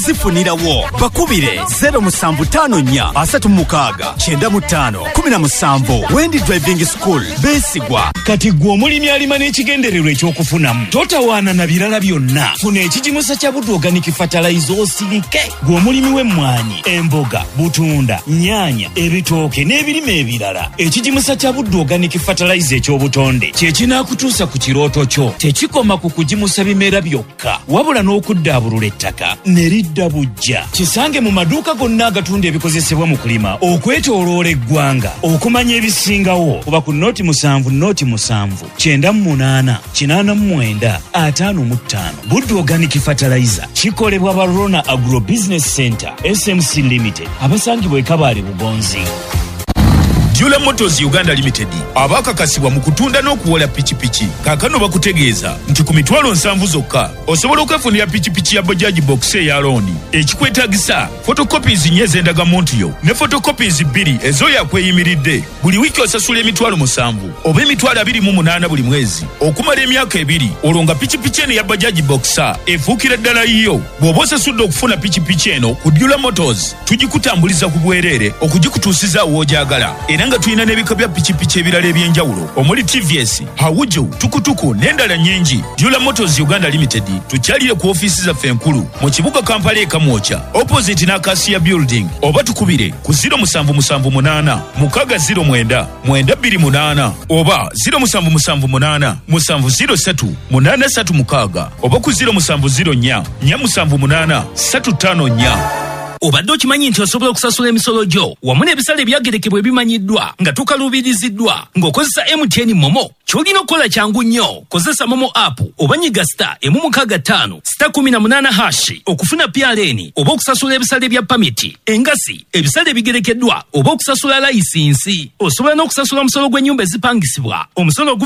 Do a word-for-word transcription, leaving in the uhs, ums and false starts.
zifunirawo. Bakubire zero musanvu tano nnya asatu mukaaga kyenda mu ttaano kumi na musanvu. Wendi Driving School Besigwa. Kati gwe omulimi alima n'ekigendererwa ekyokufunamu totawaana na birala byonna. Funa ekigimusa kya Buddu Organic Fertilizer osirike. Gwe omulimi w'emmwanyi, emboga, butunda, nnyaanya, ebitooke n'ebirime ebirala. Ekigimusa kya Buddu Organic Fertilizer eky'obutonde kye kinaakutuusa ku kirooto kyo. Tekikoma ku kugimusa bimera byokka wabula n'okuddaabulula ettaka ne lidda bujja. Kisange mu maduuka gonna agatunda ebikozesebwa mu kulima okwetooloola eggwanga. Okumanya ebisingawo kuba ku nooti musanvu nooti musanvu kyenda mu munaana kinaana mu mwenda ataano mu ttaano. Buddu Organic Fertilizer kikolebwa ba Rona Agro Business Center S M C Limited abasangibwa e Kabaale Bugonzi. Jula Motors Uganda Limited abakakasibwa mu kutunda n'okuwola pikipiki kaakano bakutegeeza nti ku mitwalo nsanvu zokka osobola okwefunira pikipiki ya Bajaj Box eya looni ekikwetaagisa photocopies nnya ez'endagamuntu yo ne photocopies bbiri ez'oyakweyimiridde. Buli wiiki osasula emitwalo musanvu oba emitwalo abiri mu munaana buli mwezi okumala emyaka ebiri. Olwo nga pikipiki eno ya Bajaj Boxer efuukira ddala yiyo. Bw'oba osasudde okufuna pikipiki eno ku Jula Motors tugikutambuliza ku bwereere okugikutuusiza w'ogyagala. Era nga tulina n'ebika bya pikipiki ebirala eby'enjawulo omuli T V S, Hawuju, Tukutuku n'endala nnyingi. Jula Motors Uganda Limited tukyalire ku ofiisi zaffe enkulu mu kibuga Kampala e Kamwocha opposite n'Acacia Building, oba tukubire ku zero musanvu musanvu munaana mukaaga zero mwenda mwenda bbiri munaana oba zero musanvu musanvu munaana musanvu zero ssatu munaana ssatu mukaaga oba ku zero musanvu zero nnya nnya musanvu munaana ssatu ttaano nnya. Obadde okimanyi nti osobola okusasula emisolo gyo wamu n'ebisale ebyagerekebwa ebimanyiddwa nga tukaluubiriziddwa ng'okozesa M T N Momo. Ky'olina okukola kyangu nnyo, kozesa Momo app oba nyiga star emu mukaaga ttaano star kumi na munaana hashi okufuna P R N oba okusasula ebisale bya pamiti, engasi, ebisale ebigerekeddwa oba okusasula layisinsi. Osobola n'okusasula omusolo gw'ennyumba ezipangisibwa, omusolo